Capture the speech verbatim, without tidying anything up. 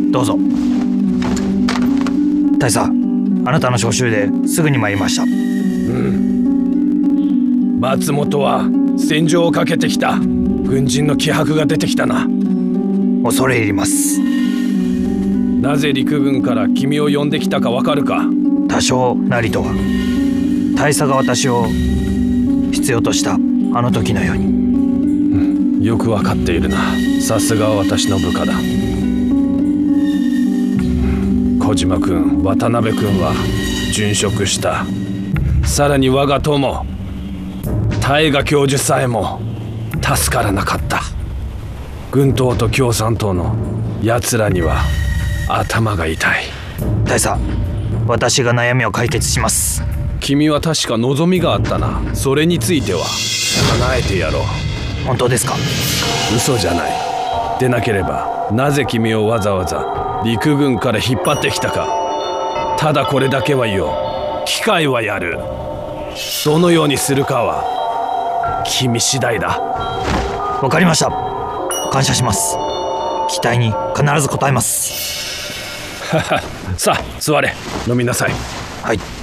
どうぞ。大佐、あなたの招集ですぐに参りました。 うん。松本は戦場をかけてきた軍人の気迫が出てきたな。 恐れ入ります。 なぜ陸軍から君を呼んできたかわかるか？ 多少なりとは。大佐が私を必要としたあの時のように。 うん、よくわかっているな。さすがは私の部下だ。小島君、渡辺君は殉職した。さらに我が友大河教授さえも助からなかった。軍党と共産党の奴らには頭が痛い。 大佐、私が悩みを解決します。 君は確か望みがあったな。それについては叶えてやろう。 本当ですか？ 嘘じゃない。でなければなぜ君をわざわざ陸軍から引っ張ってきたか。ただこれだけは言おう。機会はやる。どのようにするかは君次第だ。 わかりました。感謝します。期待に必ず応えます。 さあ座れ。飲みなさい。 はい。